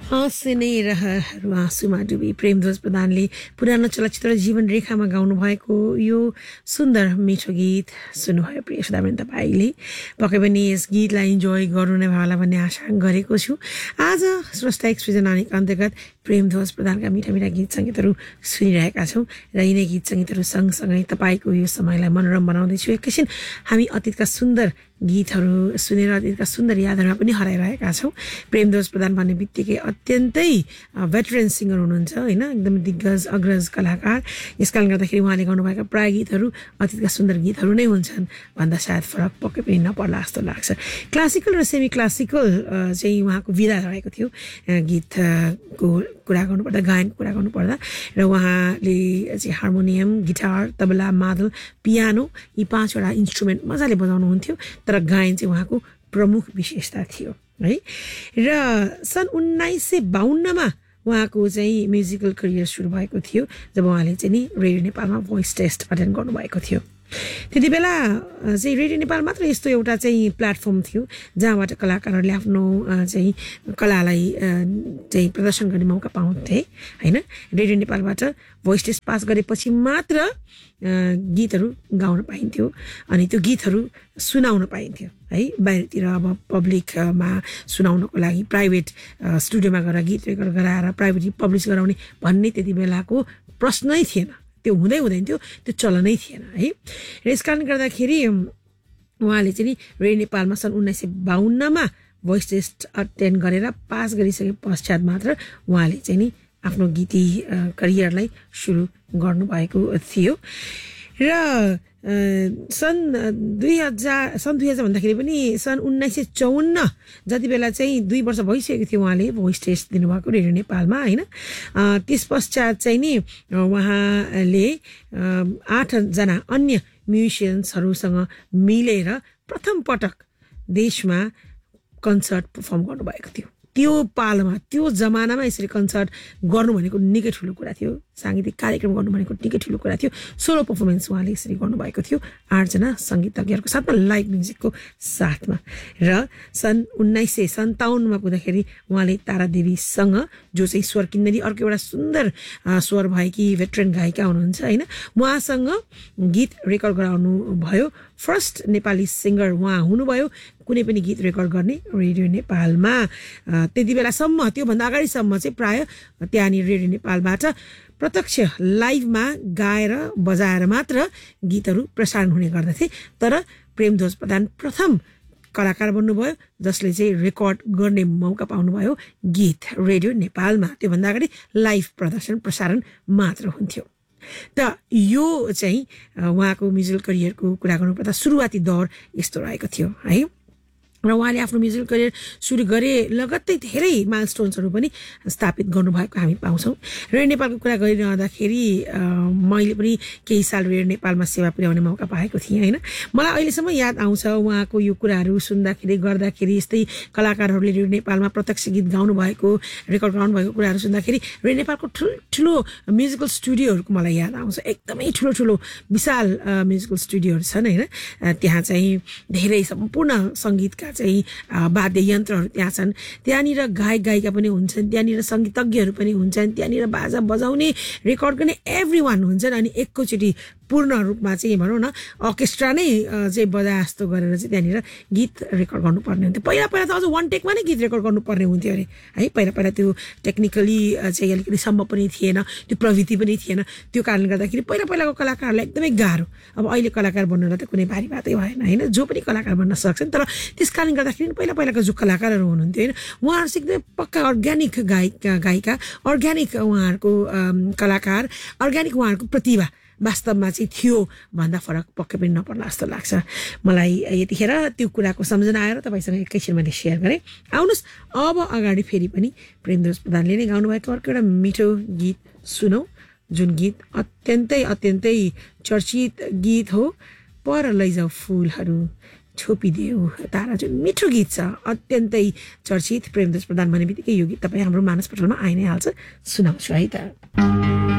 हाँसे नै रहरहरू आँसुमा डुबी प्रेमध्वज प्रधानले पुरानो चलचित्र जीवन रेखामा गाउनु भएको यो सुन्दर मिठो गीत सुन्नुभयो प्रिय श्रोतावृन्द तपाईँले। पक्कै पनि यस गीतलाई इन्जोय गर्नु नै होला भन्ने आशा गरेको छु। आज स्रष्टा एक सृजनानीका अन्तर्गत प्रेमध्वज प्रधानका मिठा मिठा गीत सङ्गीतहरू सुनिरहेका छौँ र यिनै गीत सङ्गीतहरू सँगसँगै तपाईँको यो समयलाई मनोरम बनाउँदैछु। एकैछिन हामी अतीतका सुन्दर गीतहरू सुनेर अतीतका सुन्दर यादहरूमा पनि हराइरहेका छौँ। प्रेमध्वज प्रधान भन्ने बित्तिकै अत्यन्तै भेटरेन सिङ्गर हुनुहुन्छ होइन, एकदम दिग्गज अग्रज कलाकार। यस कारणले गर्दाखेरि उहाँले गाउनुभएका प्राय गीतहरू अतीतका सुन्दर गीतहरू नै हुन्छन् भन्दा सायद फरक पक्कै पनि नपर्ला जस्तो लाग्छ। क्लासिकल र सेमी क्लासिकल चाहिँ उहाँको विधा रहेको थियो गीतको कुरा गर्नुपर्दा, गायनको कुरा गर्नुपर्दा। र उहाँले चाहिँ हार्मोनियम, गिटार, तबला, मादल, पियानो यी 5वटा इन्स्ट्रुमेन्ट मजाले बजाउनुहुन्थ्यो, तर गायन चाहिँ उहाँको प्रमुख विशेषता थियो है। र सन् 1952मा उहाँको चाहिँ म्युजिकल करियर सुरु भएको थियो जब उहाँले चाहिँ नि रेडियो नेपालमा भोइस टेस्ट अटेन्ड गर्नुभएको थियो। त्यति बेला चाहिँ रेडियो नेपाल मात्र यस्तो एउटा चाहिँ प्लेटफर्म थियो जहाँबाट कलाकारहरूले आफ्नो चाहिँ कलालाई चाहिँ प्रदर्शन गर्ने मौका पाउँथे होइन। रेडियो नेपालबाट भोइस टेस्ट पास गरेपछि मात्र गीतहरू गाउन पाइन्थ्यो अनि त्यो गीतहरू सुनाउन पाइन्थ्यो है। बाहिरतिर अब पब्लिकमा सुनाउनको लागि प्राइभेट स्टुडियोमा गएर गीत रेकर्ड गराएर प्राइभेटली पब्लिस गराउने भन्ने त्यति बेलाको प्रश्नै थिएन, त्यो हुँदैन थियो, त्यो चलनै थिएन है। र यस कारणले गर्दाखेरि उहाँले चाहिँ नि रेडियो नेपालमा सन् 1952मा भोइस टेस्ट अटेन्ड गरेर पास गरिसके पश्चात मात्र उहाँले चाहिँ नि आफ्नो गीती करियरलाई सुरु गर्नुभएको थियो। र सन् 2000 भन्दाखेरि पनि सन् 1954 जति बेला चाहिँ 2 वर्ष भइसकेको थियो उहाँले भोइस टेस्ट दिनुभएको रेडियो नेपालमा होइन। त्यस पश्चात चाहिँ नि उहाँले 8जना अन्य म्युजिसियन्सहरूसँग मिलेर प्रथम पटक देशमा कन्सर्ट पर्फर्म गर्नुभएको थियो। त्यो पालमा, त्यो जमानामा यसरी कन्सर्ट गर्नु भनेको निकै ठुलो कुरा थियो, साङ्गीतिक कार्यक्रम गर्नु भनेको निकै ठुलो कुरा थियो। सोलो पर्फर्मेन्स उहाँले यसरी गर्नुभएको थियो 8जना सङ्गीतज्ञहरूको साथमा, लाइभ म्युजिकको साथमा। र सन् 1957मा पुग्दाखेरि उहाँले तारादेवीसँग, जो चाहिँ स्वर किन्नरी, अर्को एउटा सुन्दर स्वर भएकी भेटरेन गायिका हुनुहुन्छ होइन, उहाँसँग गीत रेकर्ड गराउनु भयो। फर्स्ट नेपाली सिङ्गर उहाँ हुनुभयो कुनै पनि गीत रेकर्ड गर्ने रेडियो नेपालमा। त्यति बेलासम्म, त्योभन्दा अगाडिसम्म चाहिँ प्राय त्यहाँनिर रेडियो नेपालबाट प्रत्यक्ष लाइभमा गाएर बजाएर मात्र गीतहरू प्रसारण हुने गर्दथे। तर प्रेमध्वज प्रधान प्रथम कलाकार बन्नुभयो जसले चाहिँ रेकर्ड गर्ने मौका पाउनुभयो गीत रेडियो नेपालमा। त्योभन्दा अगाडि लाइभ प्रसारण मात्र हुन्थ्यो। त यो चाहिँ उहाँको म्युजिकल करियरको कुरा गर्नुपर्दा सुरुवाती दौर यस्तो रहेको थियो है। र उहाँले आफ्नो म्युजिकल करियर सुरु गरे लगत्तै धेरै माइलस्टोन्सहरू पनि स्थापित गर्नुभएको हामी पाउँछौँ। रेडियो नेपालको कुरा गरिरहँदाखेरि मैले पनि केही साल रेडियो नेपालमा सेवा पुर्याउने मौका पाएको थिएँ होइन। मलाई अहिलेसम्म याद आउँछ उहाँको यो कुराहरू सुन्दाखेरि गर्दाखेरि, यस्तै कलाकारहरूले रेडियो नेपालमा प्रत्यक्ष गीत गाउनु भएको, रेकर्ड गाउनु भएको कुराहरू सुन्दाखेरि रेडियो नेपालको ठुलो म्युजिकल स्टुडियोहरूको मलाई याद आउँछ। एकदमै ठुलो विशाल म्युजिकल स्टुडियोहरू छन् होइन। त्यहाँ चाहिँ धेरै सम्पूर्ण सङ्गीतका चाहिँ वाद्य यन्त्रहरू त्यहाँ छन्, त्यहाँनिर गायक गायिका पनि हुन्छन्, त्यहाँनिर सङ्गीतज्ञहरू पनि हुन्छन्, त्यहाँनिर बाजा बजाउने रेकर्ड गर्ने एभ्री वान हुन्छन्। अनि एकैचोटि पूर्ण रूपमा चाहिँ भनौँ न अर्केस्ट्रा नै चाहिँ बजा जस्तो गरेर चाहिँ त्यहाँनिर गीत रेकर्ड गर्नुपर्ने हुन्थ्यो। पहिला त अझ 1 टेकमा नै गीत रेकर्ड गर्नुपर्ने हुन्थ्यो अरे है। पहिला त्यो टेक्निकली चाहिँ अलिकति सम्भव पनि थिएन, त्यो प्रविधि पनि थिएन। त्यो कारणले गर्दाखेरि पहिलाको कलाकारहरूलाई एकदमै गाह्रो। अब अहिले कलाकार बन्नलाई त कुनै भारी बातै भएन होइन, जो पनि कलाकार बन्न सक्छन्। तर त्यस कारणले गर्दाखेरि पहिलाको जो कलाकारहरू हुनुहुन्थ्यो होइन, उहाँहरू चाहिँ एकदमै पक्का अर्ग्यानिक गायिका, अर्ग्यानिक उहाँहरूको कलाकार, अर्ग्यानिक उहाँहरूको प्रतिभा वास्तवमा चाहिँ थियो भन्दा फरक पक्कै पनि नपर्ला जस्तो लाग्छ मलाई। यतिखेर त्यो कुराको सम्झना आएर तपाईँसँग एकैछिन मैले सेयर गरेँ। आउनुहोस् अब अगाडि फेरि पनि प्रेमध्वज प्रधानले नै गाउनुभएको अर्को एउटा मिठो गीत सुनौँ, जुन गीत अत्यन्तै चर्चित गीत हो, पर लैजाऊ फुलहरू छोपिदेऊ तारा, जुन मिठो गीत छ, अत्यन्तै चर्चित। प्रेमध्वज प्रधान भन्ने बित्तिकै यो गीत तपाईँ हाम्रो मानस पटलमा आइ नै हाल्छ, सुनाउँछु है त।